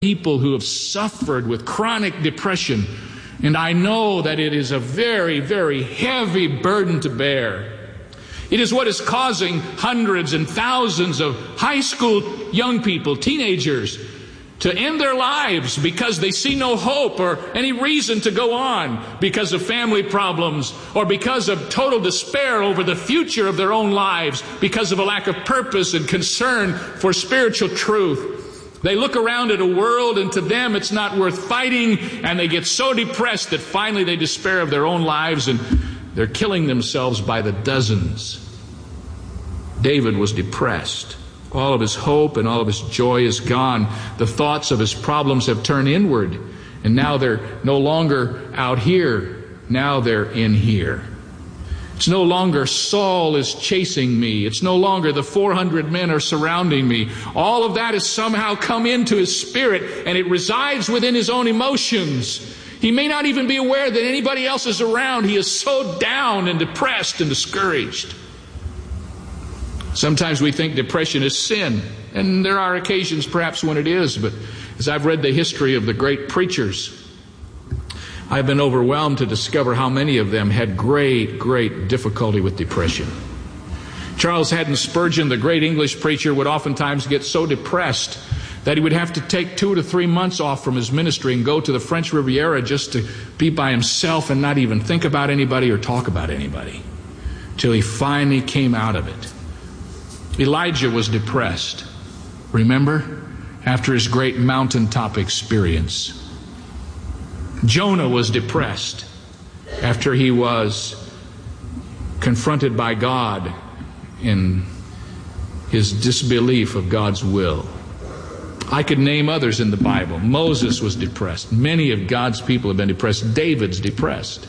people who have suffered with chronic depression, and I know that it is a very, very heavy burden to bear. It is what is causing hundreds and thousands of high school young people, teenagers, to end their lives because they see no hope or any reason to go on because of family problems or because of total despair over the future of their own lives, because of a lack of purpose and concern for spiritual truth. They look around at a world, and to them it's not worth fighting, and they get so depressed that finally they despair of their own lives and they're killing themselves by the dozens. David was depressed. All of his hope and all of his joy is gone. The thoughts of his problems have turned inward, and now they're no longer out here. Now they're in here. It's no longer Saul is chasing me. It's no longer the 400 men are surrounding me. All of that has somehow come into his spirit, and it resides within his own emotions. He may not even be aware that anybody else is around. He is so down and depressed and discouraged. Sometimes we think depression is sin, and there are occasions perhaps when it is, but as I've read the history of the great preachers, I've been overwhelmed to discover how many of them had great, great difficulty with depression. Charles Haddon Spurgeon, the great English preacher, would oftentimes get so depressed that he would have to take 2 to 3 months off from his ministry and go to the French Riviera just to be by himself and not even think about anybody or talk about anybody, till he finally came out of it. Elijah was depressed, remember, after his great mountaintop experience. Jonah was depressed after he was confronted by God in his disbelief of God's will. I could name others in the Bible. Moses was depressed. Many of God's people have been depressed. David's depressed.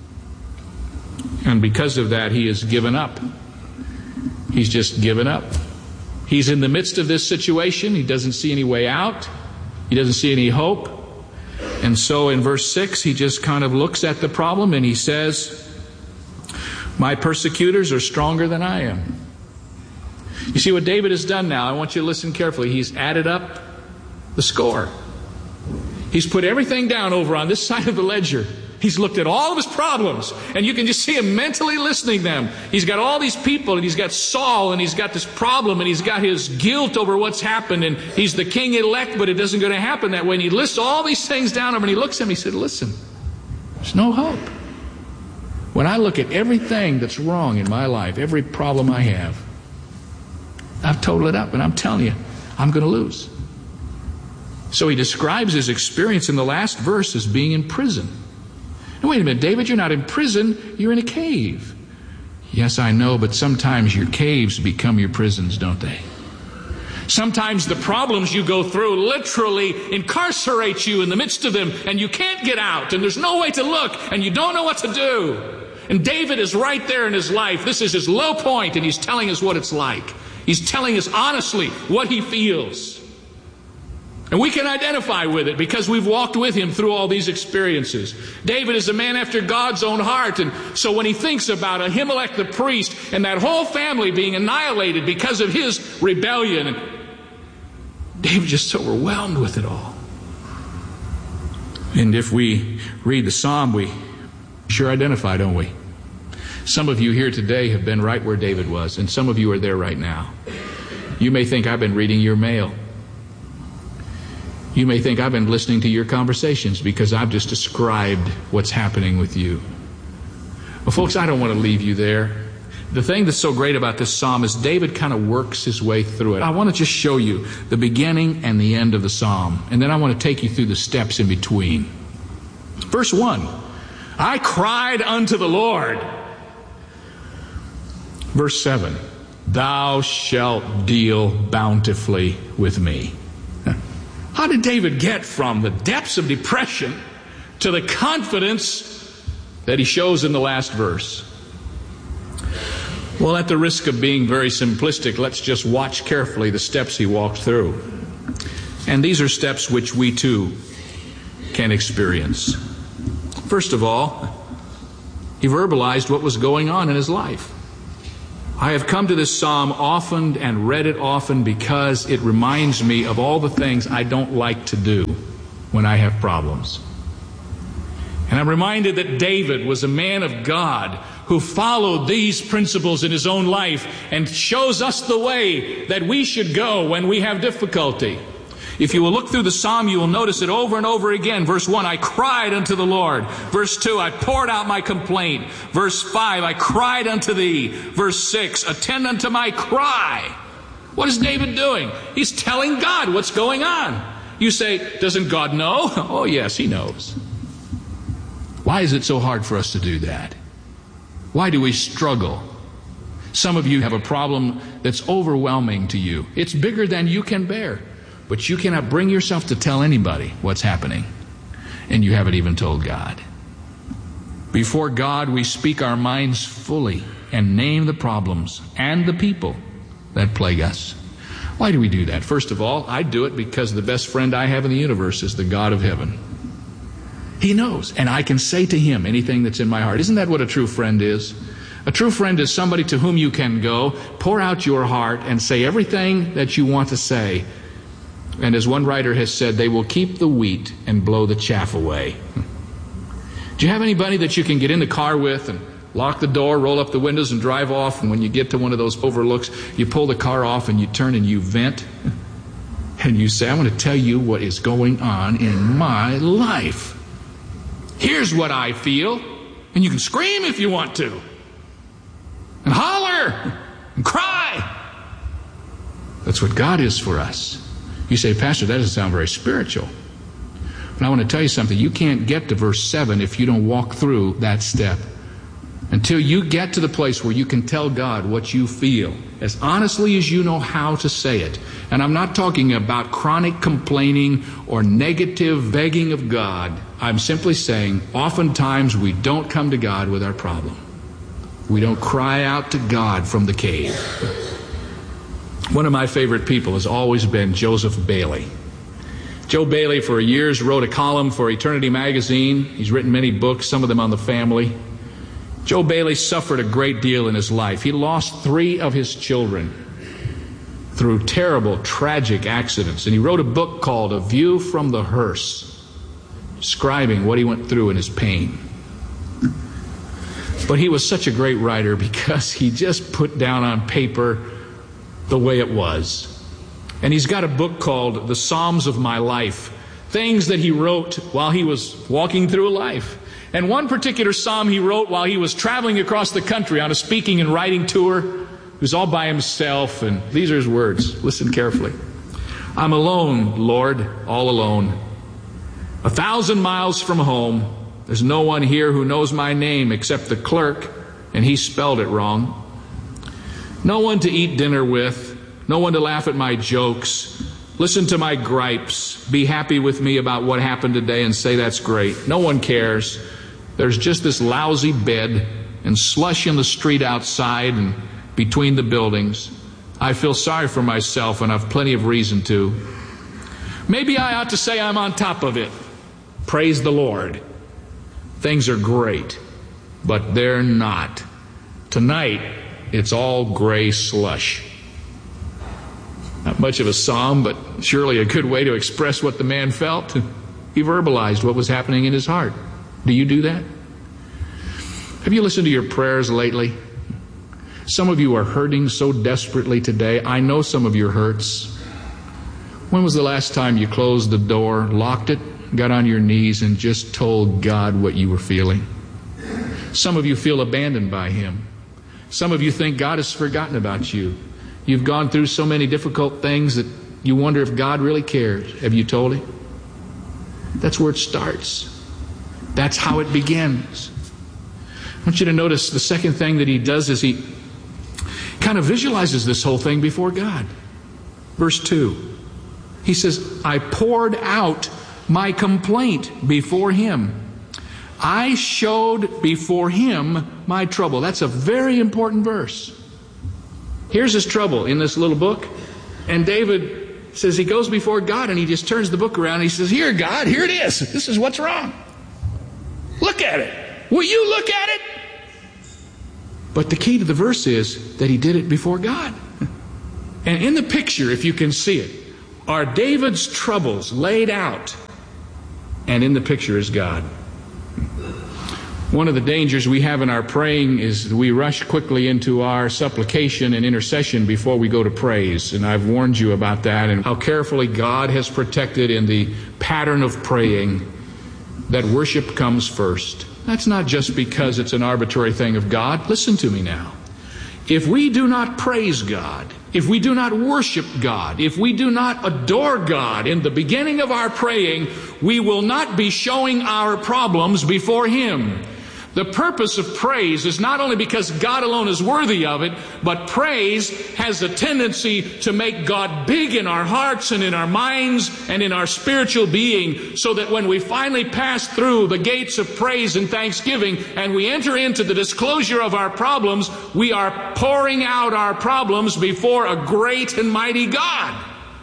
And because of that, he has given up. He's just given up. He's in the midst of this situation. He doesn't see any way out. He doesn't see any hope. And so in verse 6, he just kind of looks at the problem and he says, my persecutors are stronger than I am. You see what David has done now? I want you to listen carefully. He's added up the score. He's put everything down over on this side of the ledger. He's looked at all of his problems, and you can just see him mentally listing them. He's got all these people, and he's got Saul, and he's got this problem, and he's got his guilt over what's happened, and he's the king-elect, but it isn't going to happen that way. And he lists all these things down over, and he looks at him, he said, listen, there's no hope. When I look at everything that's wrong in my life, every problem I have, I've totaled it up, and I'm telling you, I'm going to lose. So he describes his experience in the last verse as being in prison. Now, wait a minute, David, you're not in prison, you're in a cave. Yes, I know, but sometimes your caves become your prisons, don't they? Sometimes the problems you go through literally incarcerate you in the midst of them, and you can't get out, and there's no way to look, and you don't know what to do. And David is right there in his life. This is his low point, and he's telling us what it's like. He's telling us honestly what he feels. And we can identify with it because we've walked with him through all these experiences. David is a man after God's own heart. And so when he thinks about Ahimelech the priest and that whole family being annihilated because of his rebellion, David's just overwhelmed with it all. And if we read the psalm, we sure identify, don't we? Some of you here today have been right where David was, and some of you are there right now. You may think I've been reading your mail. You may think I've been listening to your conversations because I've just described what's happening with you. Well, folks, I don't want to leave you there. The thing that's so great about this psalm is David kind of works his way through it. I want to just show you the beginning and the end of the psalm, and then I want to take you through the steps in between. Verse 1, I cried unto the Lord. Verse 7, thou shalt deal bountifully with me. How did David get from the depths of depression to the confidence that he shows in the last verse? Well, at the risk of being very simplistic, let's just watch carefully the steps he walked through. And these are steps which we too can experience. First of all, he verbalized what was going on in his life. I have come to this psalm often and read it often because it reminds me of all the things I don't like to do when I have problems. And I'm reminded that David was a man of God who followed these principles in his own life and shows us the way that we should go when we have difficulty. If you will look through the psalm, you will notice it over and over again. Verse 1, I cried unto the Lord. Verse 2, I poured out my complaint. Verse 5, I cried unto thee. Verse 6, attend unto my cry. What is David doing? He's telling God what's going on. You say, doesn't God know? Oh yes, he knows. Why is it so hard for us to do that? Why do we struggle? Some of you have a problem that's overwhelming to you. It's bigger than you can bear. But you cannot bring yourself to tell anybody what's happening. And you haven't even told God. Before God, we speak our minds fully and name the problems and the people that plague us. Why do we do that? First of all, I do it because the best friend I have in the universe is the God of heaven. He knows, and I can say to him anything that's in my heart. Isn't that what a true friend is? A true friend is somebody to whom you can go, pour out your heart, and say everything that you want to say. And as one writer has said, they will keep the wheat and blow the chaff away. Do you have anybody that you can get in the car with and lock the door, roll up the windows, and drive off? And when you get to one of those overlooks, you pull the car off and you turn and you vent. And you say, I want to tell you what is going on in my life. Here's what I feel. And you can scream if you want to. And holler. And cry. That's what God is for us. You say, Pastor, that doesn't sound very spiritual. But I want to tell you something. You can't get to verse 7 if you don't walk through that step. Until you get to the place where you can tell God what you feel, as honestly as you know how to say it. And I'm not talking about chronic complaining or negative begging of God. I'm simply saying, oftentimes we don't come to God with our problem. We don't cry out to God from the cave. One of my favorite people has always been Joseph Bailey. Joe Bailey for years wrote a column for Eternity Magazine. He's written many books, some of them on the family. Joe Bailey suffered a great deal in his life. He lost 3 of his children through terrible, tragic accidents. And he wrote a book called A View from the Hearse, describing what he went through in his pain. But he was such a great writer because he just put down on paper the way it was. And he's got a book called The Psalms of My Life, things that he wrote while he was walking through life. And one particular psalm he wrote while he was traveling across the country on a speaking and writing tour. He was all by himself, and these are his words. Listen carefully. I'm alone, Lord, all alone. 1,000 miles from home. There's no one here who knows my name except the clerk, and he spelled it wrong. No one to eat dinner with, no one to laugh at my jokes, listen to my gripes, be happy with me about what happened today and say that's great. No one cares. There's just this lousy bed and slush in the street outside and between the buildings. I feel sorry for myself, and I've plenty of reason to. Maybe I ought to say I'm on top of it. Praise the Lord. Things are great, but they're not. Tonight, it's all gray slush. Not much of a psalm, but surely a good way to express what the man felt. He verbalized what was happening in his heart. Do you do that? Have you listened to your prayers lately? Some of you are hurting so desperately today. I know some of your hurts. When was the last time you closed the door, locked it, got on your knees, and just told God what you were feeling? Some of you feel abandoned by Him. Some of you think God has forgotten about you. You've gone through so many difficult things that you wonder if God really cares. Have you told Him? That's where it starts. That's how it begins. I want you to notice the second thing that he does is he kind of visualizes this whole thing before God. Verse 2. He says, I poured out my complaint before Him. I showed before Him my trouble. That's a very important verse. Here's his trouble in this little book. And David says he goes before God and he just turns the book around and he says, here, God, here it is. This is what's wrong. Look at it. Will you look at it? But the key to the verse is that he did it before God. And in the picture, if you can see it, are David's troubles laid out. And in the picture is God. One of the dangers we have in our praying is that we rush quickly into our supplication and intercession before we go to praise. And I've warned you about that and how carefully God has protected in the pattern of praying that worship comes first. That's not just because it's an arbitrary thing of God. Listen to me now. If we do not praise God, if we do not worship God, if we do not adore God in the beginning of our praying, we will not be showing our problems before Him. The purpose of praise is not only because God alone is worthy of it, but praise has a tendency to make God big in our hearts and in our minds and in our spiritual being, so that when we finally pass through the gates of praise and thanksgiving and we enter into the disclosure of our problems, we are pouring out our problems before a great and mighty God.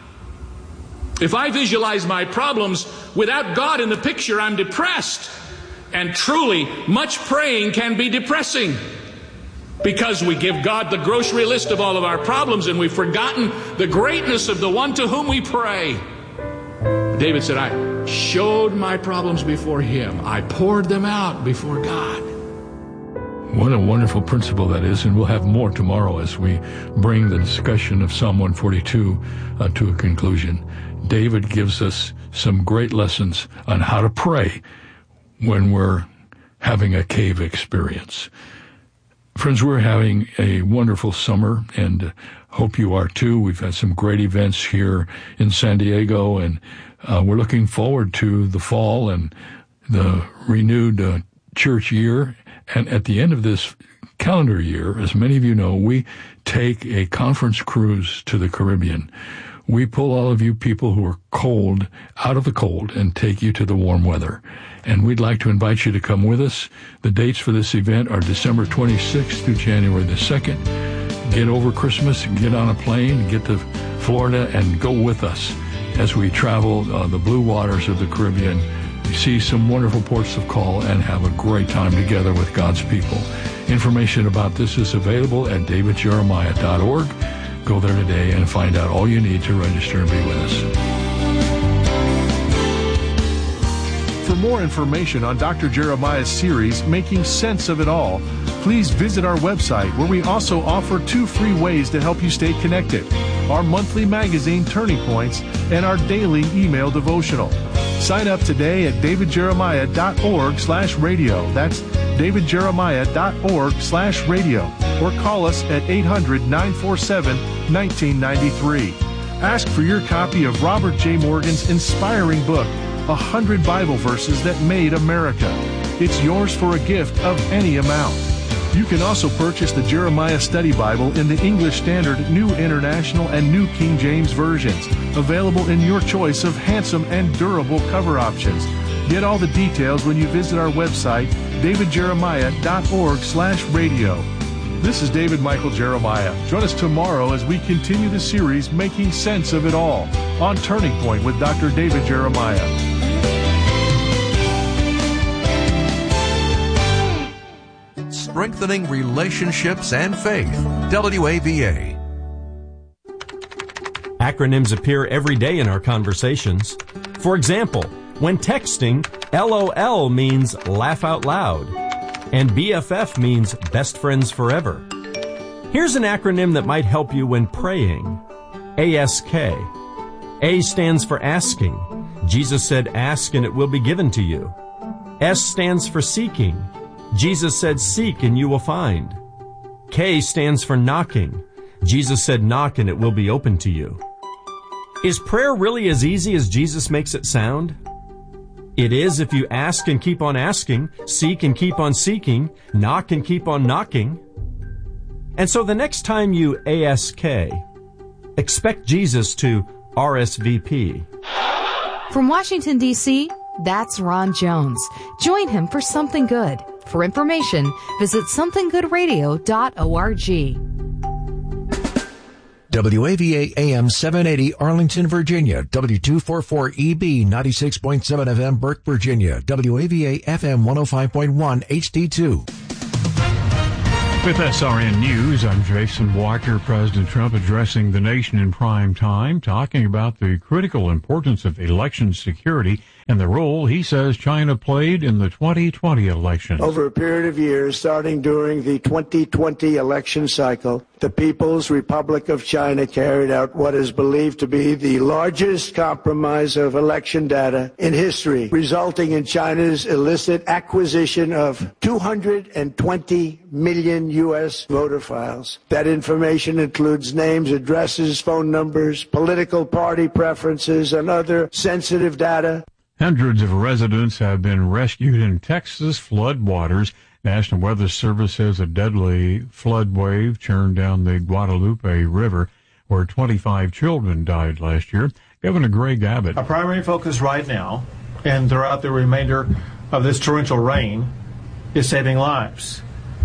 If I visualize my problems without God in the picture, I'm depressed. And truly, much praying can be depressing because we give God the grocery list of all of our problems and we've forgotten the greatness of the one to whom we pray. David said, I showed my problems before Him. I poured them out before God. What a wonderful principle that is, and we'll have more tomorrow as we bring the discussion of Psalm 142 to a conclusion. David gives us some great lessons on how to pray when we're having a cave experience. Friends, we're having a wonderful summer, and hope you are too. We've had some great events here in San Diego, and we're looking forward to the fall and the renewed church year. And at the end of this calendar year, as many of you know, we take a conference cruise to the Caribbean. We pull all of you people who are cold out of the cold and take you to the warm weather. And we'd like to invite you to come with us. The dates for this event are December 26th through January the 2nd. Get over Christmas, get on a plane, get to Florida, and go with us as we travel the blue waters of the Caribbean, see some wonderful ports of call, and have a great time together with God's people. Information about this is available at davidjeremiah.org. Go there today and find out all you need to register and be with us. For more information on Dr. Jeremiah's series, Making Sense of It All, please visit our website, where we also offer 2 free ways to help you stay connected: our monthly magazine, Turning Points, and our daily email devotional. Sign up today at davidjeremiah.org/radio. That's davidjeremiah.org/radio. Or call us at 800-947-1993. Ask for your copy of Robert J. Morgan's inspiring book, 100 Bible Verses That Made America. It's yours for a gift of any amount. You can also purchase the Jeremiah Study Bible in the English Standard, New International, and New King James versions, available in your choice of handsome and durable cover options. Get all the details when you visit our website, davidjeremiah.org/radio. This is David Michael Jeremiah. Join us tomorrow as we continue the series, Making Sense of It All, on Turning Point with Dr. David Jeremiah. Strengthening relationships and faith. WAVA. Acronyms appear every day in our conversations. For example, when texting, LOL means laugh out loud, and BFF means best friends forever. Here's an acronym that might help you when praying. ASK. A stands for asking. Jesus said, ask and it will be given to you. S stands for seeking. Jesus said, seek and you will find. K stands for knocking. Jesus said, knock and it will be open to you. Is prayer really as easy as Jesus makes it sound? It is if you ask and keep on asking, seek and keep on seeking, knock and keep on knocking. And so the next time you ASK, expect Jesus to RSVP. From Washington, D.C., that's Ron Jones. Join him for Something Good. For information, visit somethinggoodradio.org. WAVA AM 780 Arlington, Virginia. W244EB 96.7 FM Burke, Virginia. WAVA FM 105.1 HD2. With SRN News, I'm Jason Walker. President Trump addressing the nation in prime time, talking about the critical importance of election security and the role he says China played in the 2020 election. Over a period of years, starting during the 2020 election cycle, the People's Republic of China carried out what is believed to be the largest compromise of election data in history, resulting in China's illicit acquisition of 220 million U.S. voter files. That information includes names, addresses, phone numbers, political party preferences, and other sensitive data. Hundreds of residents have been rescued in Texas floodwaters. National Weather Service says a deadly flood wave churned down the Guadalupe River, where 25 children died last year. Governor Greg Abbott. Our primary focus right now and throughout the remainder of this torrential rain is saving lives.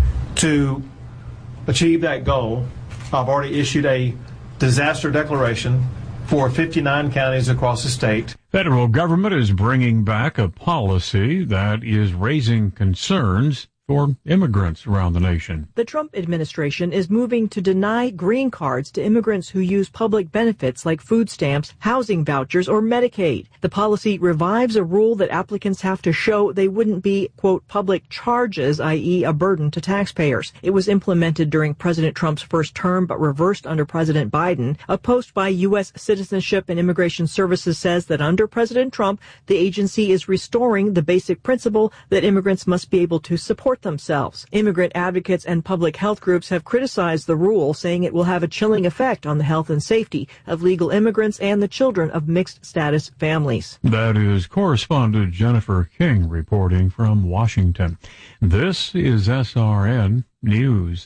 To achieve that goal, I've already issued a disaster declaration for 59 counties across the state. Federal government is bringing back a policy that is raising concerns for immigrants around the nation. The Trump administration is moving to deny green cards to immigrants who use public benefits like food stamps, housing vouchers, or Medicaid. The policy revives a rule that applicants have to show they wouldn't be, quote, public charges, i.e. a burden to taxpayers. It was implemented during President Trump's first term, but reversed under President Biden. A post by U.S. Citizenship and Immigration Services says that under President Trump, the agency is restoring the basic principle that immigrants must be able to support themselves. Immigrant advocates and public health groups have criticized the rule, saying it will have a chilling effect on the health and safety of legal immigrants and the children of mixed status families. That is correspondent Jennifer King reporting from Washington. This is SRN News.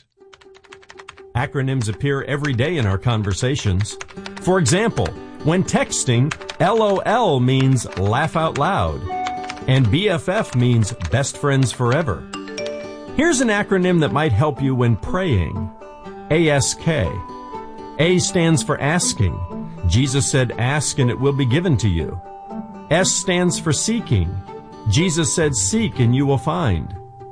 Acronyms appear every day in our conversations. For example, when texting, LOL means laugh out loud, and BFF means best friends forever. Here's an acronym that might help you when praying. ASK. A stands for asking. Jesus said, ask and it will be given to you. S stands for seeking. Jesus said, seek and you will find.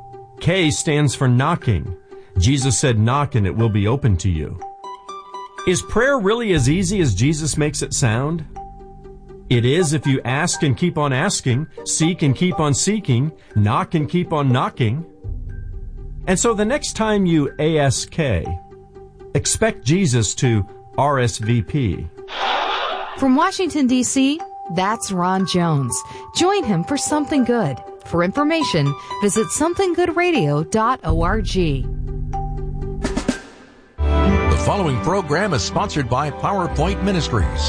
K stands for knocking. Jesus said, knock and it will be open to you. Is prayer really as easy as Jesus makes it sound? It is if you ask and keep on asking, seek and keep on seeking, knock and keep on knocking. And so the next time you ASK, expect Jesus to RSVP. From Washington, D.C., that's Ron Jones. Join him for Something Good. For information, visit somethinggoodradio.org. The following program is sponsored by PowerPoint Ministries.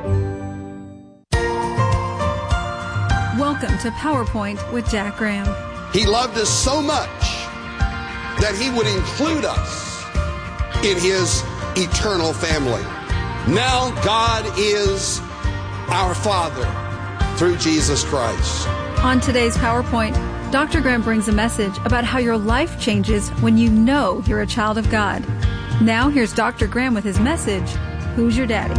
Welcome to PowerPoint with Jack Graham. He loved us so much that he would include us in his eternal family. Now God is our Father through Jesus Christ. On today's PowerPoint, Dr. Graham brings a message about how your life changes when you know you're a child of God. Now here's Dr. Graham with his message, Who's Your Daddy?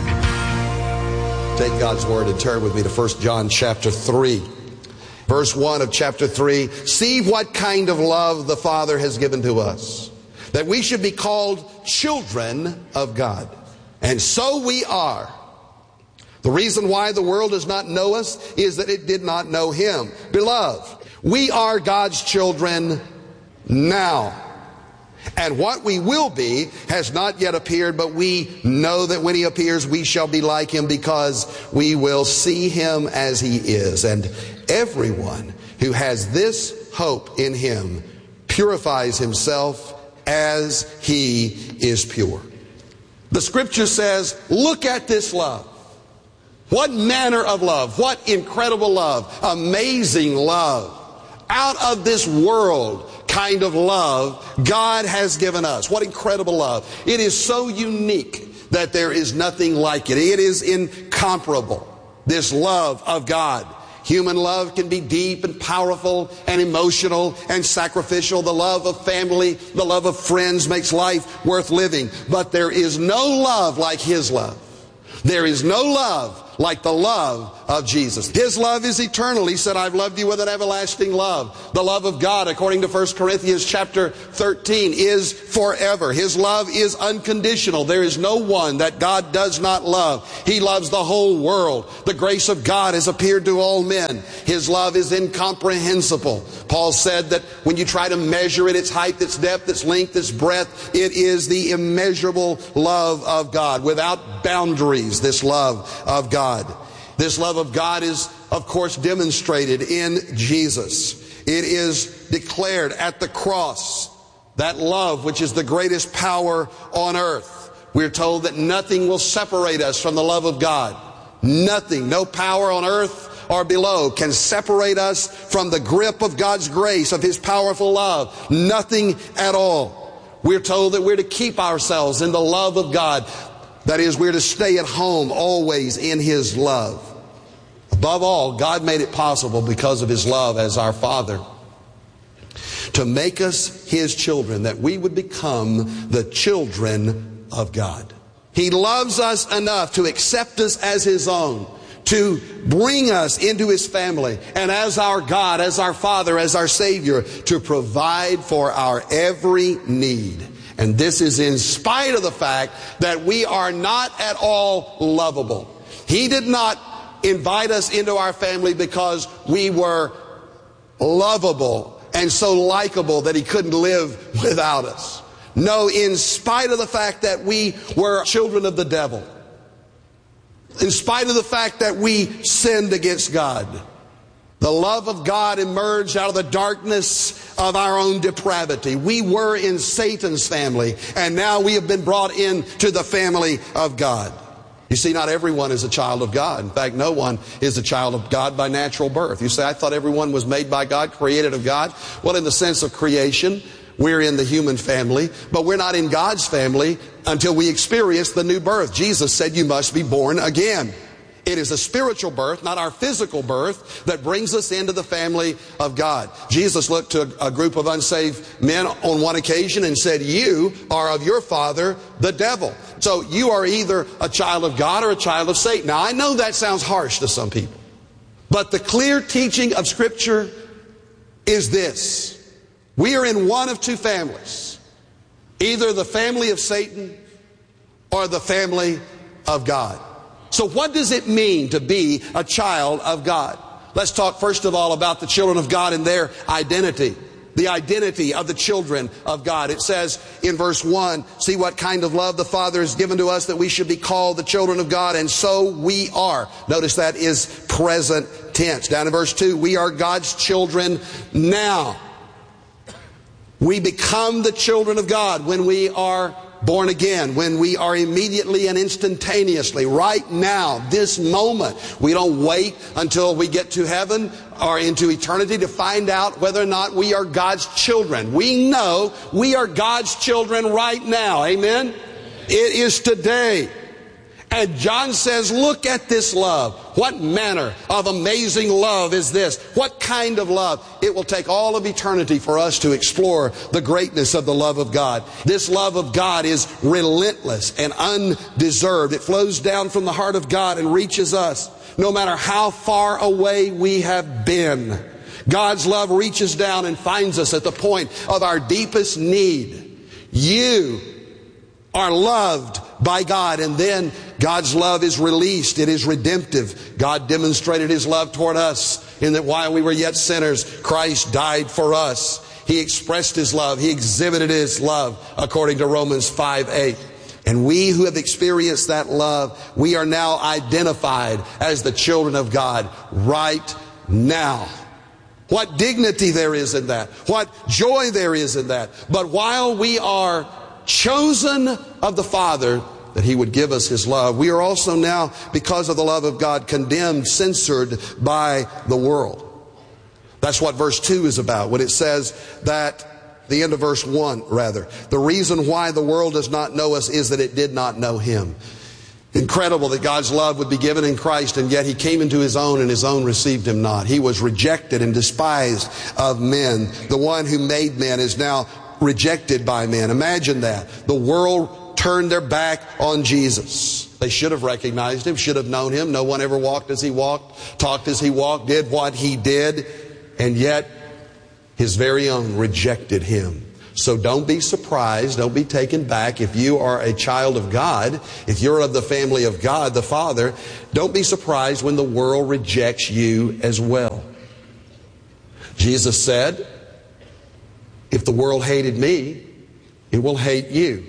Take God's Word and turn with me to 1 John chapter 3. Verse 1 of chapter 3, see what kind of love the Father has given to us, that we should be called children of God. And so we are. The reason why the world does not know us is that it did not know Him. Beloved, we are God's children now. And what we will be has not yet appeared, but we know that when He appears, we shall be like Him because we will see Him as He is. And everyone who has this hope in Him purifies himself as He is pure. The Scripture says, look at this love. What manner of love, what incredible love, amazing love, out of this world kind of love God has given us. What incredible love. It is so unique that there is nothing like it. It is incomparable, this love of God. Human love can be deep and powerful and emotional and sacrificial. The love of family, the love of friends makes life worth living. But there is no love like His love. There is no love like the love of Jesus. His love is eternal. He said, I've loved you with an everlasting love. The love of God, according to 1 Corinthians chapter 13, is forever. His love is unconditional. There is no one that God does not love. He loves the whole world. The grace of God has appeared to all men. His love is incomprehensible. Paul said that when you try to measure it, its height, its depth, its length, its breadth, it is the immeasurable love of God, without boundaries, this love of God. This love of God is, of course, demonstrated in Jesus. It is declared at the cross, that love which is the greatest power on earth. We're told that nothing will separate us from the love of God. Nothing, no power on earth or below can separate us from the grip of God's grace, of His powerful love. Nothing at all. We're told that we're to keep ourselves in the love of God. That is, we're to stay at home always in His love. Above all, God made it possible because of His love as our Father to make us His children, that we would become the children of God. He loves us enough to accept us as His own, to bring us into His family, and as our God, as our Father, as our Savior, to provide for our every need. And this is in spite of the fact that we are not at all lovable. He did not invite us into our family because we were lovable and so likable that He couldn't live without us. No, in spite of the fact that we were children of the devil, in spite of the fact that we sinned against God, the love of God emerged out of the darkness of our own depravity. We were in Satan's family, and now we have been brought into the family of God. You see, not everyone is a child of God. In fact, no one is a child of God by natural birth. You say, I thought everyone was made by God, created of God. Well, in the sense of creation, we're in the human family, but we're not in God's family until we experience the new birth. Jesus said you must be born again. It is a spiritual birth, not our physical birth, that brings us into the family of God. Jesus looked to a group of unsaved men on one occasion and said, you are of your father, the devil. So you are either a child of God or a child of Satan. Now, I know that sounds harsh to some people, but the clear teaching of Scripture is this. We are in one of two families, either the family of Satan or the family of God. So what does it mean to be a child of God? Let's talk first of all about the children of God and their identity. The identity of the children of God. It says in verse 1, see what kind of love the Father has given to us that we should be called the children of God, and so we are. Notice that is present tense. Down in verse 2, we are God's children now. We become the children of God when we are born again, when we are immediately and instantaneously, right now, this moment. We don't wait until we get to heaven or into eternity to find out whether or not we are God's children. We know we are God's children right now. Amen? It is today. And John says, look at this love. What manner of amazing love is this? What kind of love? It will take all of eternity for us to explore the greatness of the love of God. This love of God is relentless and undeserved. It flows down from the heart of God and reaches us no matter how far away we have been. God's love reaches down and finds us at the point of our deepest need. You are loved by God, and then God's love is released. It is redemptive. God demonstrated His love toward us in that while we were yet sinners, Christ died for us. He expressed His love. He exhibited His love according to Romans 5:8. And we who have experienced that love, we are now identified as the children of God right now. What dignity there is in that. What joy there is in that. But while we are chosen of the Father, that He would give us His love, we are also now, because of the love of God, condemned, censored by the world. That's what verse 2 is about, when it says that, the end of verse 1 rather, the reason why the world does not know us is that it did not know Him. Incredible that God's love would be given in Christ, and yet He came into His own, and His own received Him not. He was rejected and despised of men. The one who made men is now rejected by men. Imagine that. The world turned their back on Jesus. They should have recognized him, should have known him. No one ever walked as he walked, talked as he walked, did what he did, and yet his very own rejected him. So don't be surprised, don't be taken back. If you are a child of God, if you're of the family of God, the Father, don't be surprised when the world rejects you as well. Jesus said, if the world hated me, it will hate you.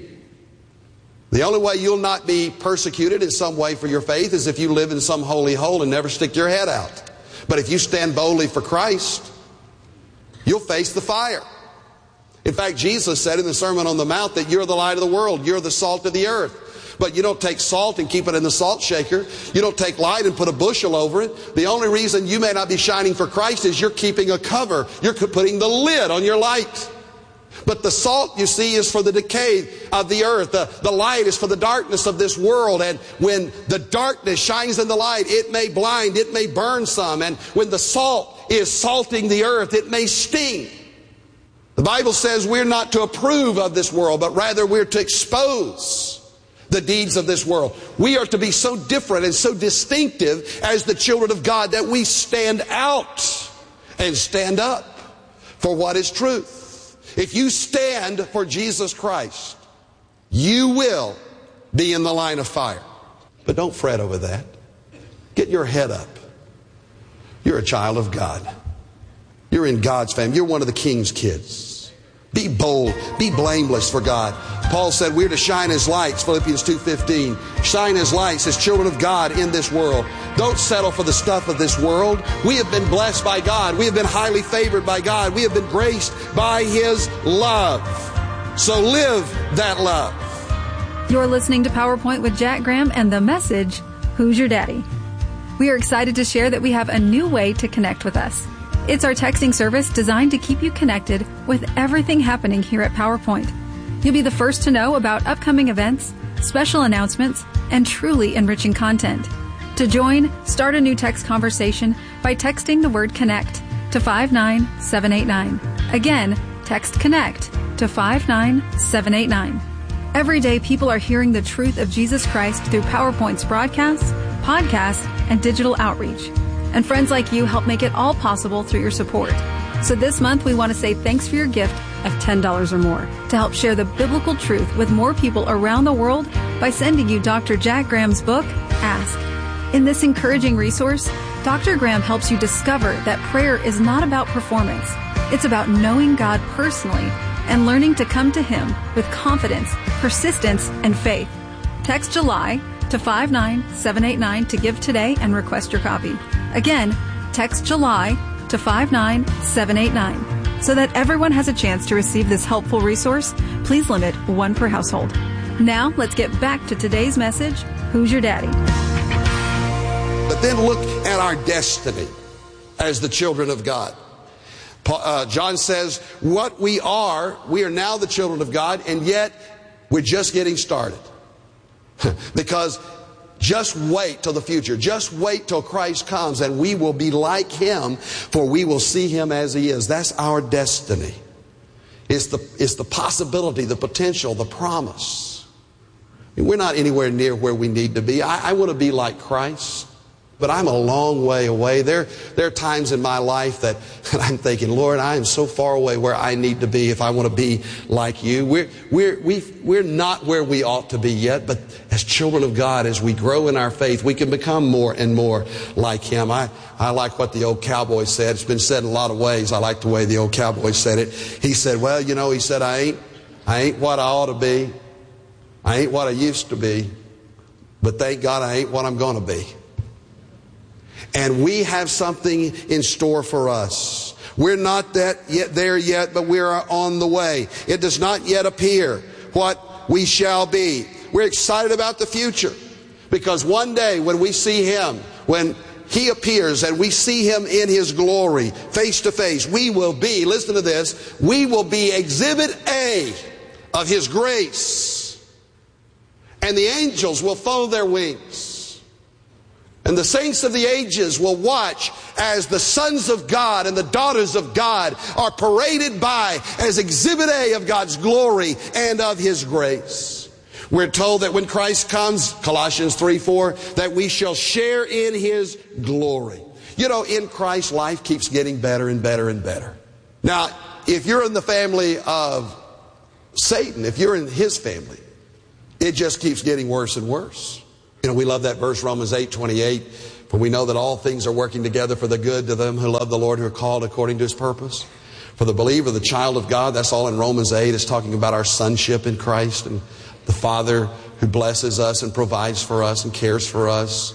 The only way you'll not be persecuted in some way for your faith is if you live in some holy hole and never stick your head out. But if you stand boldly for Christ, you'll face the fire. In fact, Jesus said in the Sermon on the Mount that you're the light of the world, you're the salt of the earth. But you don't take salt and keep it in the salt shaker. You don't take light and put a bushel over it. The only reason you may not be shining for Christ is you're keeping a cover. You're putting the lid on your light. But the salt, you see, is for the decay of the earth. The light is for the darkness of this world. And when the darkness shines in the light, it may blind, it may burn some. And when the salt is salting the earth, it may sting. The Bible says we're not to approve of this world, but rather we're to expose the deeds of this world. We are to be so different and so distinctive as the children of God that we stand out and stand up for what is truth. If you stand for Jesus Christ, you will be in the line of fire. But don't fret over that. Get your head up. You're a child of God. You're in God's family. You're one of the King's kids. Be bold. Be blameless for God. Paul said we're to shine as lights, Philippians 2:15. Shine as lights, as children of God in this world. Don't settle for the stuff of this world. We have been blessed by God. We have been highly favored by God. We have been graced by His love. So live that love. You're listening to PowerPoint with Jack Graham and the message, Who's Your Daddy? We are excited to share that we have a new way to connect with us. It's our texting service designed to keep you connected with everything happening here at PowerPoint. You'll be the first to know about upcoming events, special announcements, and truly enriching content. To join, start a new text conversation by texting the word CONNECT to 59789. Again, text CONNECT to 59789. Every day, people are hearing the truth of Jesus Christ through PowerPoint's broadcasts, podcasts, and digital outreach. And friends like you help make it all possible through your support. So this month, we want to say thanks for your gift of $10 or more to help share the biblical truth with more people around the world by sending you Dr. Jack Graham's book, Ask. In this encouraging resource, Dr. Graham helps you discover that prayer is not about performance. It's about knowing God personally and learning to come to Him with confidence, persistence, and faith. Text July to 59789 to give today and request your copy. Again, text July to 59789. So that everyone has a chance to receive this helpful resource, please limit one per household. Now, let's get back to today's message, Who's Your Daddy? But then look at our destiny as the children of God. John says, what we are now the children of God, and yet we're just getting started. Because just wait till the future. Just wait till Christ comes and we will be like Him, for we will see Him as He is. That's our destiny. It's the possibility, the potential, the promise. I mean, we're not anywhere near where we need to be. I want to be like Christ, but I'm a long way away. There are times in my life that I'm thinking, Lord, I am so far away where I need to be if I want to be like You. We're not where we ought to be yet, but as children of God, as we grow in our faith, we can become more and more like Him. I like what the old cowboy said. It's been said in a lot of ways. I like the way the old cowboy said it. He said, well, he said, I ain't what I ought to be. I ain't what I used to be. But thank God I ain't what I'm going to be. And we have something in store for us. We're not there yet, but we are on the way. It does not yet appear what we shall be. We're excited about the future because one day when we see Him, when He appears and we see Him in His glory, face to face, we will be, listen to this, we will be exhibit A of His grace. And the angels will follow their wings. And the saints of the ages will watch as the sons of God and the daughters of God are paraded by as exhibit A of God's glory and of His grace. We're told that when Christ comes, Colossians 3:4, that we shall share in His glory. You know, in Christ, life keeps getting better and better and better. Now, if you're in the family of Satan, if you're in his family, it just keeps getting worse and worse. You know, we love that verse, Romans 8:28, for we know that all things are working together for the good to them who love the Lord, who are called according to His purpose. For the believer, the child of God, that's all in Romans 8. It's talking about our sonship in Christ and the Father who blesses us and provides for us and cares for us.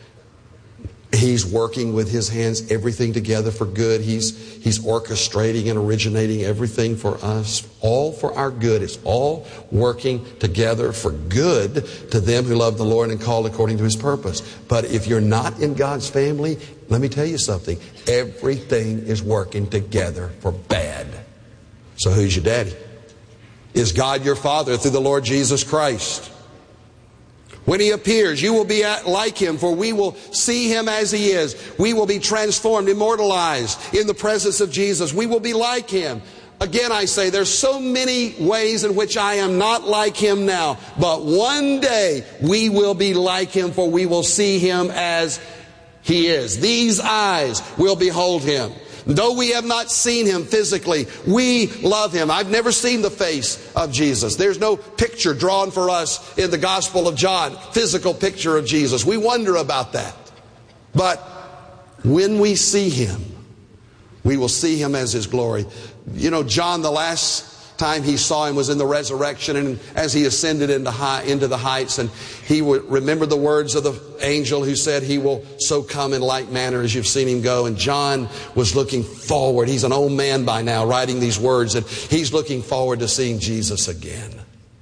He's working with His hands, everything together for good. He's orchestrating and originating everything for us, all for our good. It's all working together for good to them who love the Lord and called according to His purpose. But if you're not in God's family, let me tell you something. Everything is working together for bad. So who's your daddy? Is God your Father through the Lord Jesus Christ? When He appears, you will be like Him, for we will see Him as He is. We will be transformed, immortalized in the presence of Jesus. We will be like Him. Again, I say, there's so many ways in which I am not like Him now. But one day we will be like Him, for we will see Him as He is. These eyes will behold Him. Though we have not seen Him physically, we love Him. I've never seen the face of Jesus. There's no picture drawn for us in the Gospel of John, physical picture of Jesus. We wonder about that. But when we see Him, we will see Him as His glory. You know, John, the last time he saw Him was in the resurrection, and as He ascended into the heights, and he would remember the words of the angel who said He will so come in like manner as you've seen Him go. And John was looking forward. He's an old man by now writing these words, and he's looking forward to seeing Jesus again.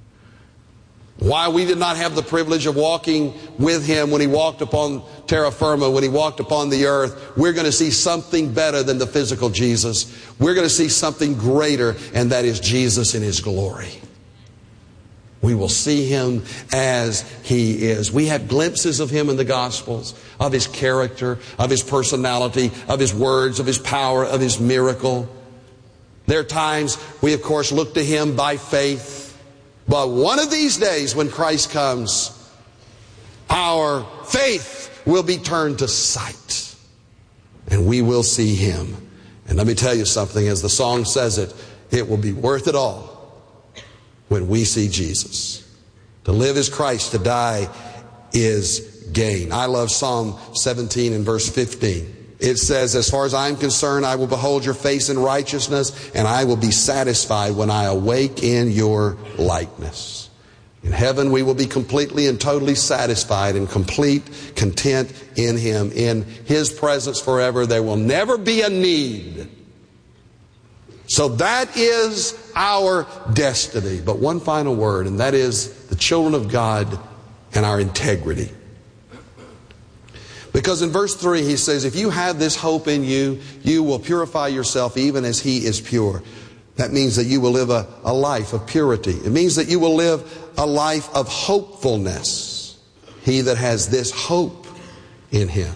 Why we did not have the privilege of walking with Him when He walked upon terra firma, when He walked upon the earth, we're going to see something better than the physical Jesus. We're going to see something greater, and that is Jesus in His glory. We will see Him as He is. We have glimpses of Him in the Gospels, of His character, of His personality, of His words, of His power, of His miracle. There are times we, of course, look to Him by faith. But one of these days when Christ comes, our faith will be turned to sight. And we will see Him. And let me tell you something, as the song says it, it will be worth it all when we see Jesus. To live is Christ, to die is gain. I love Psalm 17 and verse 15. It says, as far as I'm concerned, I will behold your face in righteousness, and I will be satisfied when I awake in your likeness. In heaven, we will be completely and totally satisfied and complete content in Him. In His presence forever, there will never be a need. So that is our destiny. But one final word, and that is the children of God and our integrity. Because in verse 3 he says, if you have this hope in you, you will purify yourself even as He is pure. That means that you will live a life of purity. It means that you will live a life of hopefulness. He that has this hope in Him.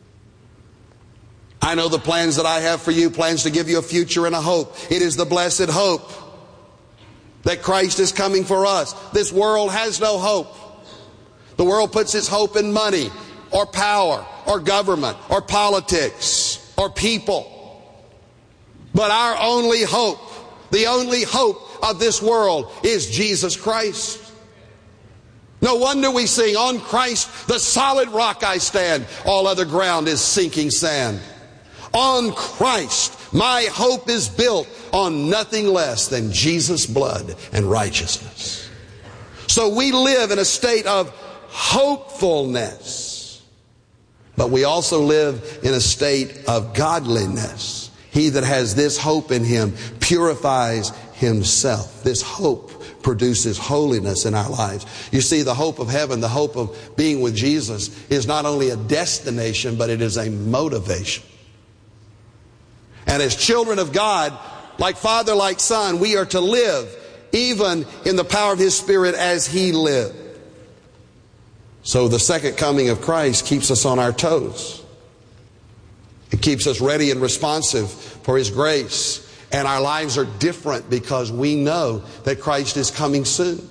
I know the plans that I have for you, plans to give you a future and a hope. It is the blessed hope that Christ is coming for us. This world has no hope. The world puts its hope in money, or power, or government, or politics, or people. But our only hope, the only hope of this world is Jesus Christ. No wonder we sing, on Christ the solid rock I stand, all other ground is sinking sand. On Christ my hope is built on nothing less than Jesus' blood and righteousness. So we live in a state of hopefulness. But we also live in a state of godliness. He that has this hope in him purifies himself. This hope produces holiness in our lives. You see, the hope of heaven, the hope of being with Jesus is not only a destination, but it is a motivation. And as children of God, like Father, like Son, we are to live even in the power of His Spirit as He lived. So the second coming of Christ keeps us on our toes. It keeps us ready and responsive for His grace. And our lives are different because we know that Christ is coming soon.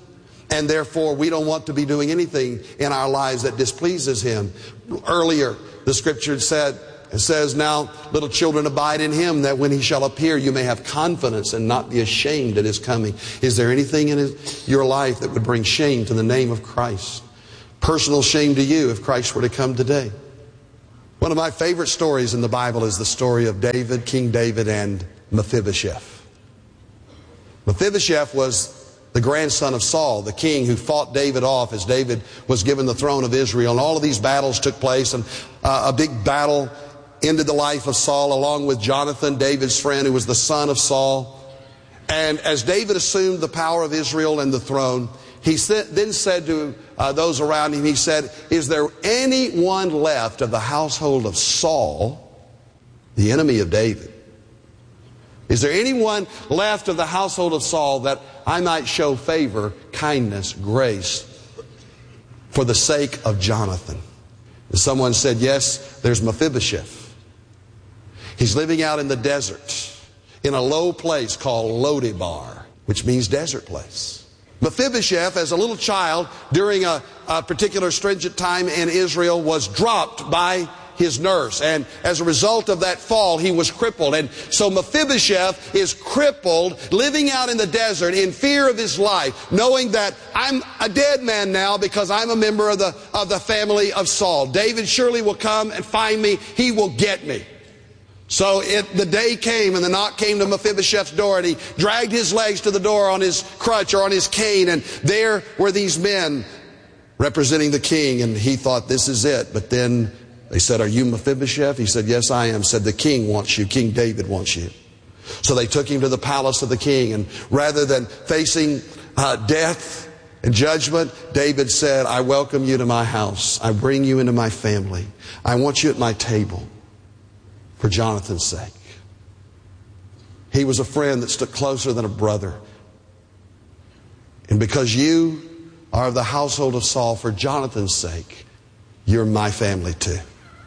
And therefore, we don't want to be doing anything in our lives that displeases Him. Earlier, the Scripture says, now, little children, abide in Him, that when He shall appear, you may have confidence and not be ashamed at His coming. Is there anything in your life that would bring shame to the name of Christ? Personal shame to you if Christ were to come today. One of my favorite stories in the Bible is the story of David, King David, and Mephibosheth. Mephibosheth was the grandson of Saul, the king who fought David off as David was given the throne of Israel. And all of these battles took place, and a big battle ended the life of Saul along with Jonathan, David's friend, who was the son of Saul. And as David assumed the power of Israel and the throne, he then said to those around him, he said, is there anyone left of the household of Saul, the enemy of David? Is there anyone left of the household of Saul that I might show favor, kindness, grace for the sake of Jonathan? And someone said, yes, there's Mephibosheth. He's living out in the desert in a low place called Lodebar, which means desert place. Mephibosheth, as a little child, during a particular stringent time in Israel, was dropped by his nurse. And as a result of that fall, he was crippled. And so Mephibosheth is crippled, living out in the desert in fear of his life, knowing that I'm a dead man now because I'm a member of the family of Saul. David surely will come and find me. He will get me. So the day came, and the knock came to Mephibosheth's door, and he dragged his legs to the door on his crutch or on his cane, and there were these men representing the king, and he thought, this is it. But then they said, are you Mephibosheth? He said, yes, I am. Said, the king wants you. King David wants you. So they took him to the palace of the king, and rather than facing death and judgment, David said, I welcome you to my house. I bring you into my family. I want you at my table for Jonathan's sake. He was a friend that stood closer than a brother. And because you are of the household of Saul, for Jonathan's sake, you're my family too.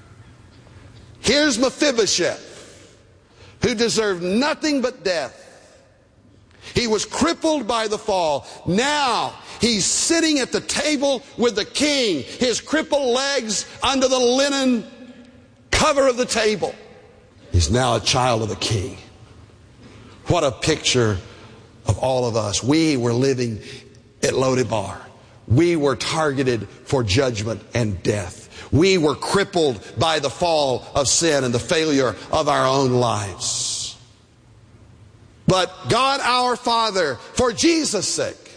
Here's Mephibosheth, who deserved nothing but death. He was crippled by the fall. Now he's sitting at the table with the king, his crippled legs under the linen cover of the table. He's now a child of the king. What a picture of all of us. We were living at Lodebar. We were targeted for judgment and death. We were crippled by the fall of sin and the failure of our own lives. But God our Father, for Jesus' sake,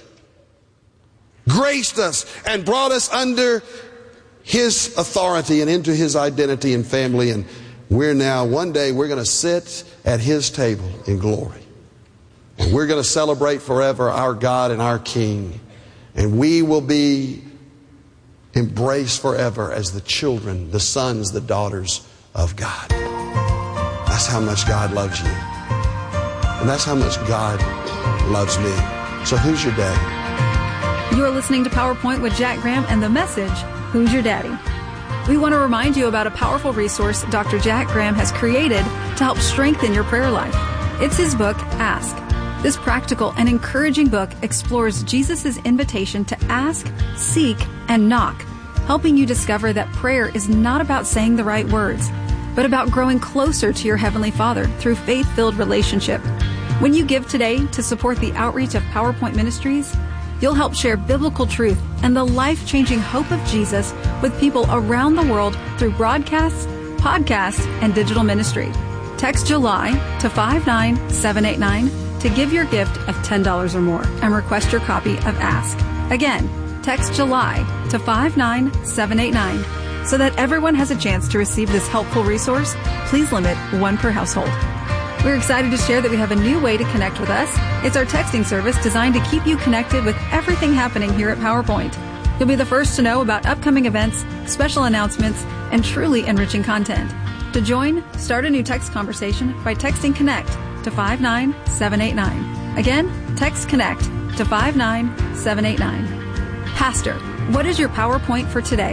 graced us and brought us under His authority and into His identity and family. And one day we're going to sit at His table in glory. And we're going to celebrate forever our God and our King. And we will be embraced forever as the children, the sons, the daughters of God. That's how much God loves you. And that's how much God loves me. So who's your daddy? You are listening to PowerPoint with Jack Graham and the message, Who's Your Daddy? We want to remind you about a powerful resource Dr. Jack Graham has created to help strengthen your prayer life. It's his book, Ask. This practical and encouraging book explores Jesus' invitation to ask, seek, and knock, helping you discover that prayer is not about saying the right words, but about growing closer to your Heavenly Father through faith-filled relationship. When you give today to support the outreach of PowerPoint Ministries, you'll help share biblical truth and the life-changing hope of Jesus with people around the world through broadcasts, podcasts, and digital ministry. Text July to 59789 to give your gift of $10 or more and request your copy of Ask. Again, text July to 59789. So that everyone has a chance to receive this helpful resource, please limit one per household. We're excited to share that we have a new way to connect with us. It's our texting service designed to keep you connected with everything happening here at PowerPoint. You'll be the first to know about upcoming events, special announcements, and truly enriching content. To join, start a new text conversation by texting CONNECT to 59789. Again, text CONNECT to 59789. Pastor, what is your PowerPoint for today?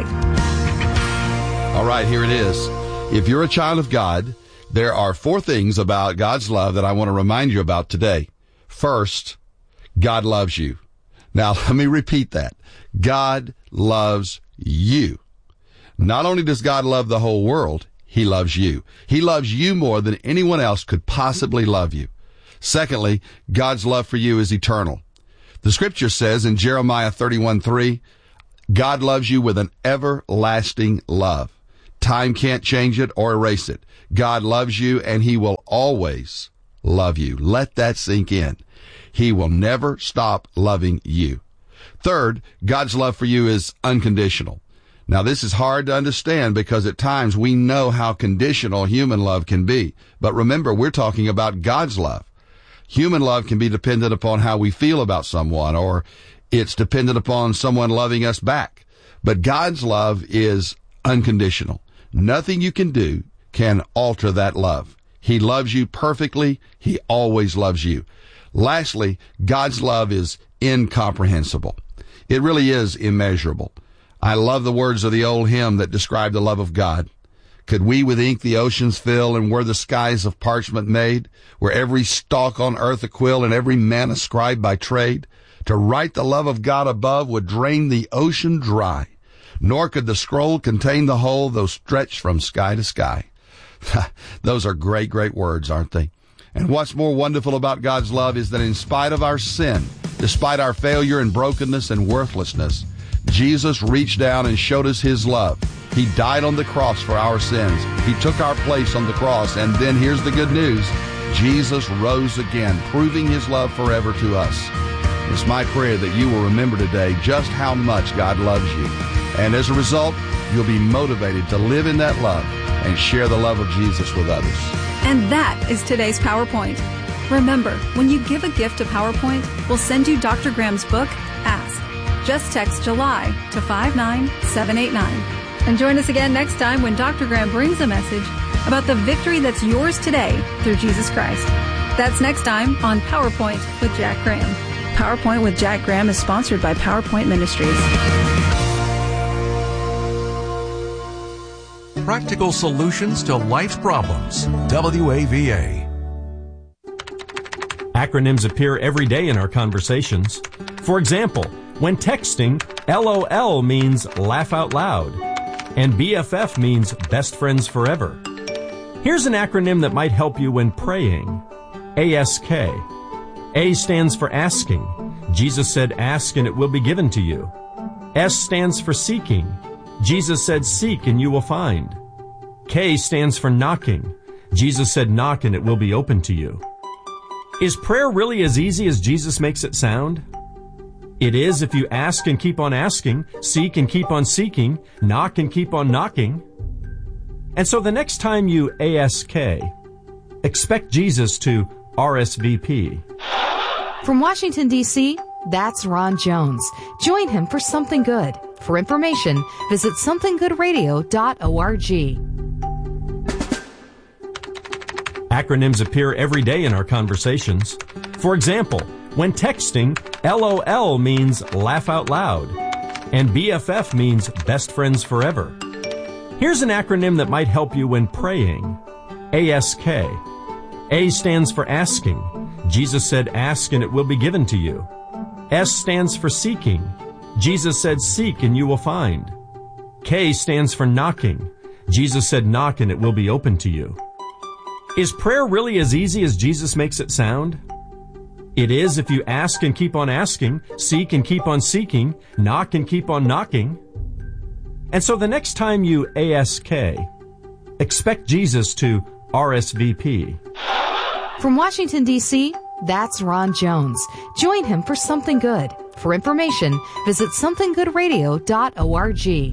All right, here it is. If you're a child of God, there are 4 things about God's love that I want to remind you about today. First, God loves you. Now, let me repeat that. God loves you. Not only does God love the whole world, He loves you. He loves you more than anyone else could possibly love you. Secondly, God's love for you is eternal. The scripture says in Jeremiah 31:3, God loves you with an everlasting love. Time can't change it or erase it. God loves you and He will always love you. Let that sink in. He will never stop loving you. Third, God's love for you is unconditional. Now, this is hard to understand because at times we know how conditional human love can be. But remember, we're talking about God's love. Human love can be dependent upon how we feel about someone, or it's dependent upon someone loving us back. But God's love is unconditional. Nothing you can do can alter that love. He loves you perfectly. He always loves you. Lastly, God's love is incomprehensible. It really is immeasurable. I love the words of the old hymn that describe the love of God. Could we with ink the oceans fill, and were the skies of parchment made, were every stalk on earth a quill, and every man a scribe by trade, to write the love of God above would drain the ocean dry, nor could the scroll contain the whole, though stretched from sky to sky. Those are great, great words, aren't they? And what's more wonderful about God's love is that in spite of our sin, despite our failure and brokenness and worthlessness, Jesus reached down and showed us His love. He died on the cross for our sins. He took our place on the cross. And then here's the good news. Jesus rose again, proving His love forever to us. It's my prayer that you will remember today just how much God loves you. And as a result, you'll be motivated to live in that love and share the love of Jesus with others. And that is today's PowerPoint. Remember, when you give a gift to PowerPoint, we'll send you Dr. Graham's book, Ask. Just text July to 59789. And join us again next time when Dr. Graham brings a message about the victory that's yours today through Jesus Christ. That's next time on PowerPoint with Jack Graham. PowerPoint with Jack Graham is sponsored by PowerPoint Ministries. Practical solutions to life's problems. WAVA. Acronyms appear every day in our conversations. For example, when texting, LOL means laugh out loud, and BFF means best friends forever. Here's an acronym that might help you when praying. ASK. A stands for asking. Jesus said, ask and it will be given to you. S stands for seeking. Jesus said, seek and you will find. K stands for knocking. Jesus said, knock and it will be open to you. Is prayer really as easy as Jesus makes it sound? It is if you ask and keep on asking, seek and keep on seeking, knock and keep on knocking. And so the next time you ASK, expect Jesus to RSVP. From Washington, D.C., that's Ron Jones. Join him for Something Good. For information, visit somethinggoodradio.org. Acronyms appear every day in our conversations. For example, when texting, LOL means laugh out loud, and BFF means best friends forever. Here's an acronym that might help you when praying. ASK. A stands for asking. Jesus said, ask and it will be given to you. S stands for seeking. Jesus said, seek and you will find. K stands for knocking. Jesus said, knock and it will be open to you. Is prayer really as easy as Jesus makes it sound? It is if you ask and keep on asking, seek and keep on seeking, knock and keep on knocking. And so the next time you ASK, expect Jesus to RSVP. From Washington, D.C., that's Ron Jones. Join him for Something Good. For information, visit somethinggoodradio.org.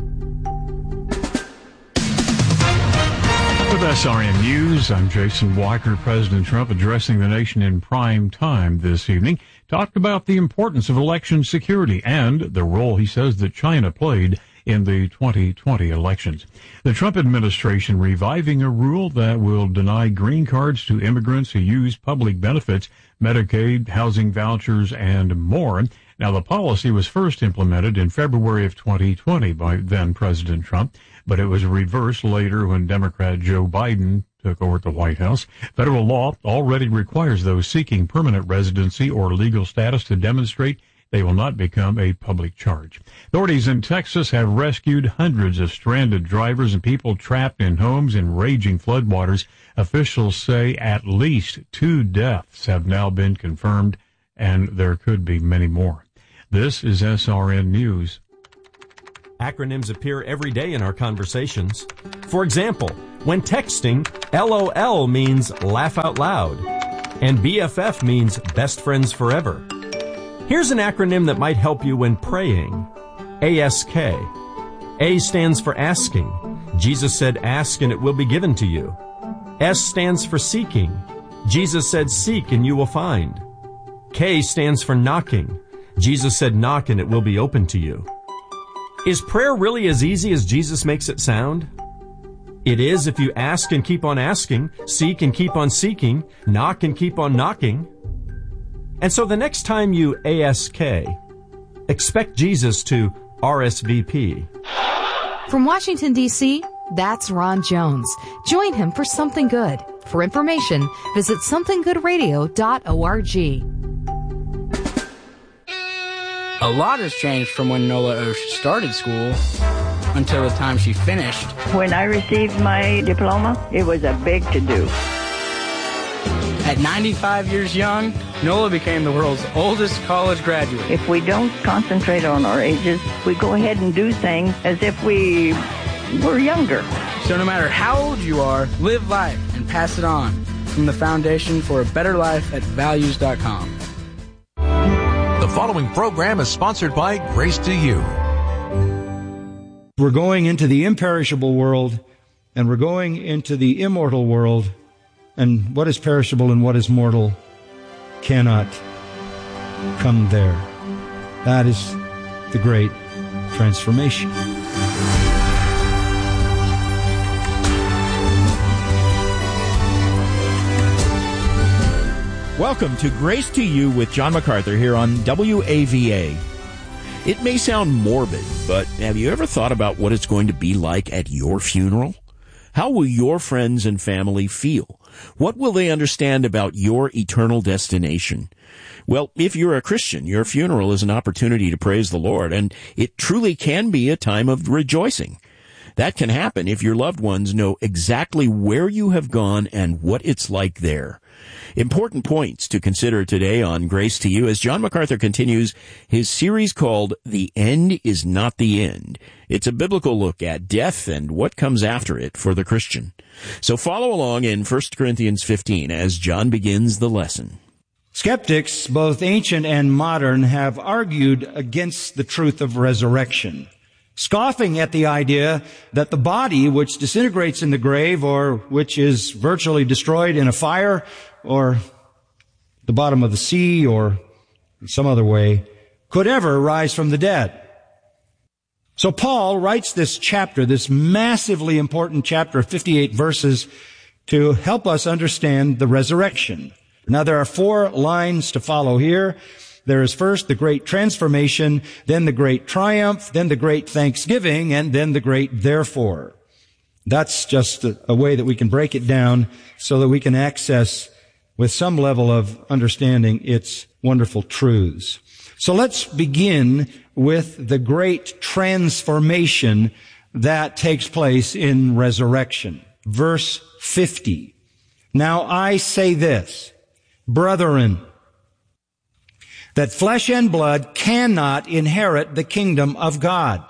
With SRN News, I'm Jason Walker. President Trump, addressing the nation in prime time this evening, talked about the importance of election security and the role he says that China played in the 2020 elections. The Trump administration reviving a rule that will deny green cards to immigrants who use public benefits, Medicaid, housing vouchers, and more. Now, the policy was first implemented in February of 2020 by then President Trump, but it was reversed later when Democrat Joe Biden took over at the White House. Federal law already requires those seeking permanent residency or legal status to demonstrate They will not become a public charge. Authorities in Texas have rescued hundreds of stranded drivers and people trapped in homes in raging floodwaters. Officials say at least 2 deaths have now been confirmed, and there could be many more. This is SRN News. Acronyms appear every day in our conversations. For example, when texting, LOL means laugh out loud, and BFF means best friends forever. Here's an acronym that might help you when praying. ASK. A stands for asking. Jesus said, ask and it will be given to you. S stands for seeking. Jesus said, seek and you will find. K stands for knocking. Jesus said, knock and it will be open to you. Is prayer really as easy as Jesus makes it sound? It is if you ask and keep on asking, seek and keep on seeking, knock and keep on knocking. And so the next time you ASK, expect Jesus to RSVP. From Washington, D.C., that's Ron Jones. Join him for Something Good. For information, visit somethinggoodradio.org. A lot has changed from when Nola Osh started school until the time she finished. When I received my diploma, it was a big to-do. At 95 years young, Nola became the world's oldest college graduate. If we don't concentrate on our ages, we go ahead and do things as if we were younger. So no matter how old you are, live life and pass it on. From the Foundation for a Better Life at Values.com. The following program is sponsored by Grace to You. We're going into the imperishable world, and we're going into the immortal world, and what is perishable and what is mortal cannot come there. That is the great transformation. Welcome to Grace to You with John MacArthur here on WAVA. It may sound morbid, but have you ever thought about what it's going to be like at your funeral? How will your friends and family feel? What will they understand about your eternal destination? Well, if you're a Christian, your funeral is an opportunity to praise the Lord, and it truly can be a time of rejoicing. That can happen if your loved ones know exactly where you have gone and what it's like there. Important points to consider today on Grace to You as John MacArthur continues his series called The End is Not the End. It's a biblical look at death and what comes after it for the Christian. So follow along in 1 Corinthians 15 as John begins the lesson. Skeptics, both ancient and modern, have argued against the truth of resurrection, scoffing at the idea that the body which disintegrates in the grave or which is virtually destroyed in a fire or the bottom of the sea or in some other way could ever rise from the dead. So Paul writes this chapter, this massively important chapter of 58 verses, to help us understand the resurrection. Now there are 4 lines to follow here. There is first the great transformation, then the great triumph, then the great thanksgiving, and then the great therefore. That's just a way that we can break it down so that we can access with some level of understanding its wonderful truths. So let's begin with the great transformation that takes place in resurrection. Verse 50. Now I say this, brethren, that flesh and blood cannot inherit the kingdom of God,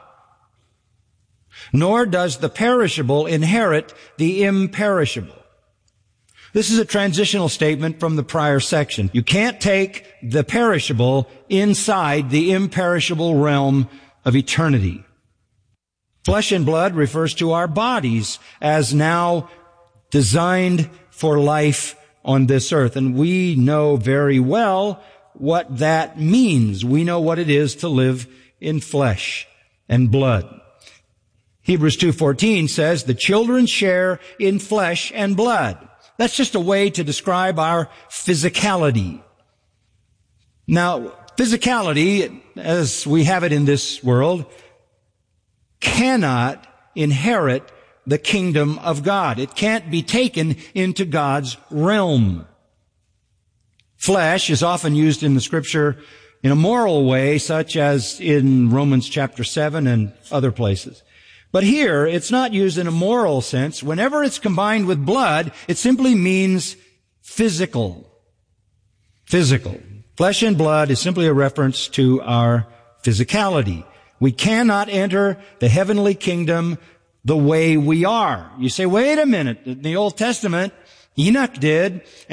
nor does the perishable inherit the imperishable. This is a transitional statement from the prior section. You can't take the perishable inside the imperishable realm of eternity. Flesh and blood refers to our bodies as now designed for life on this earth. And we know very well what that means. We know what it is to live in flesh and blood. Hebrews 2:14 says, the children share in flesh and blood. That's just a way to describe our physicality. Now, physicality, as we have it in this world, cannot inherit the kingdom of God. It can't be taken into God's realm. Flesh is often used in the scripture in a moral way, such as in Romans chapter 7 and other places. But here, it's not used in a moral sense. Whenever it's combined with blood, it simply means physical. Physical. Flesh and blood is simply a reference to our physicality. We cannot enter the heavenly kingdom the way we are. You say, wait a minute. In the Old Testament, Enoch did,